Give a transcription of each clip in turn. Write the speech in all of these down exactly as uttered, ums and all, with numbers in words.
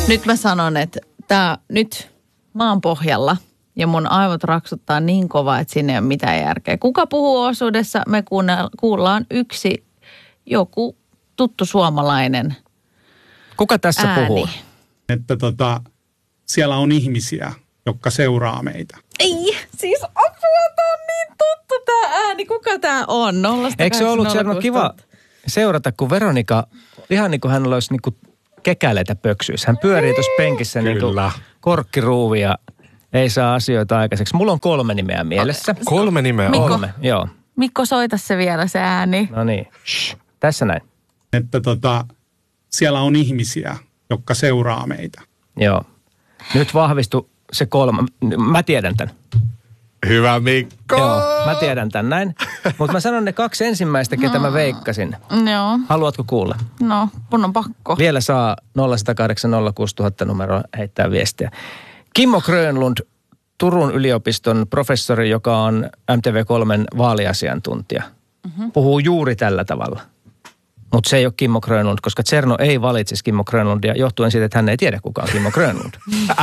Nyt mä sanon, että tää nyt maan pohjalla ja mun aivot raksuttaa niin kovaa, että siinä ei ole mitään järkeä. Kuka puhuu osuudessa? Me kuullaan yksi joku tuttu suomalainen Kuka tässä ääni. puhuu? Että tota, siellä on ihmisiä, jotka seuraa meitä. Ei, siis apua, tää on niin tuttu tää ääni. Kuka tää on? Eikö se ollut Serno kiva seurata, kun Veronika, ihan niin kuin hän olisi niin kuin kekäleitä pöksyissä. Hän pyörii tuossa penkissä niin kuin korkkiruuvi ja ei saa asioita aikaiseksi. Mulla on kolme nimeä mielessä. Kolme nimeä Mikko. on. Kolme, joo. Mikko, soita se vielä se ääni. No niin. Shh. Tässä näin. Että tota, siellä on ihmisiä, jotka seuraa meitä. Joo. Nyt vahvistu se kolme. Mä tiedän tämän. Hyvä Mikko! Joo, mä tiedän tämän näin. Mutta mä sanon ne kaksi ensimmäistä, ketä mä veikkasin. Joo. Haluatko kuulla? No, mun on pakko. Vielä saa nolla yksi nolla kahdeksan nolla kuusi nolla nolla numeroa heittää viestiä. Kimmo Grönlund, Turun yliopiston professori, joka on M T V kolmen vaaliasiantuntija, mm-hmm. puhuu juuri tällä tavalla. Mutta se ei ole Kimmo Grönlund, koska Cerno ei valitsisi Kimmo Grönlundia johtuen siitä, että hän ei tiedä, kuka on Kimmo Grönlund.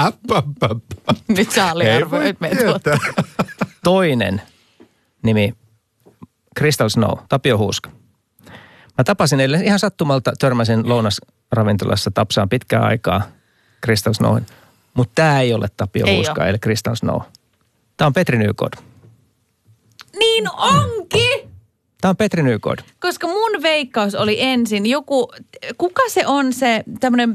Nyt sä aliarvoit meitä. Toinen nimi, Crystal Snow, Tapio Huuska. Mä tapasin eilen ihan sattumalta, törmäsin lounasravintolassa Tapsaan pitkään aikaa Crystal Snowin. Mutta tämä ei ole Tapio ei Huuska, ole. eli Crystal Snow. Tämä on Petri Nykod. Niin onkin! Tämä on Petri Nykod. Koska mun veikkaus oli ensin joku, kuka se on se tämmöinen,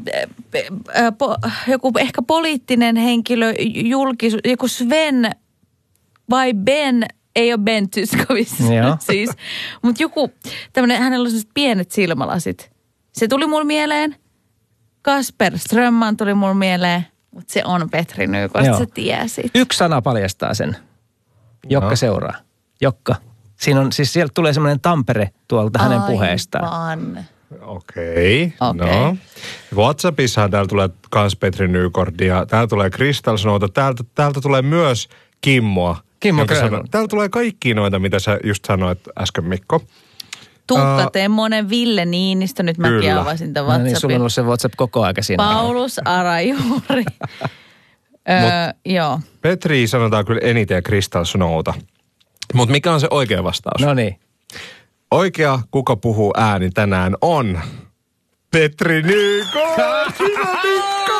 joku ehkä poliittinen henkilö, julkis, joku Sven vai Ben, ei ole Ben Zyskowicz siis, mutta joku tämmöinen, hänellä on sellaiset pienet silmälasit. Se tuli mulle mieleen, Kasper Strömman tuli mulle mieleen, mutta se on Petri Nykod, sä tiesit. Yksi sana paljastaa sen, Jokka no. seuraa. Jokka. Siinä on, siis sieltä tulee semmoinen Tampere tuolta hänen Aivan. puheestaan. Okei, okay. no. WhatsAppissa täällä tulee kans Petri Nykord ja täällä tulee Crystal Snowta. Täältä, täältä tulee myös Kimmoa. Kimmo Grönlund. Täällä tulee kaikki noita, mitä sä just sanoit äsken, Mikko. Tuukka uh, Temmonen, Ville Niinistö, nyt mäkin kyllä. avasin tämän No WhatsAppin. niin, sulla on ollut se WhatsApp koko aika siinä. Paulus Arajuuri. öö, joo. Petri sanotaan kyllä eniten ja Crystal Snowta. Mutta mikä on se oikea vastaus? No niin. Oikea, kuka puhuu ääni tänään on Petri Nykod. Hyvä Mikko!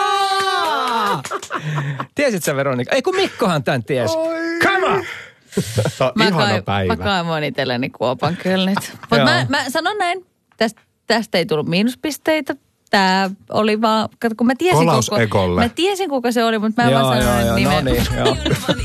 Tiesit sä, Veronika? Ei kun Mikkohan tämän tiesi. Come on! Tämä on Mä ihana kai, päivä. Mä kaivoin itselleni kuopan kyllä nyt. Mutta mä, mä sanon näin, tästä, tästä ei tullut miinuspisteitä. Tää oli vaan, kato kun mä tiesin, Kolaus kuka, Ekolle. mä tiesin kuka se oli, mutta mä en joo, vaan joo, sanoin joo, nimen. no niin, joo.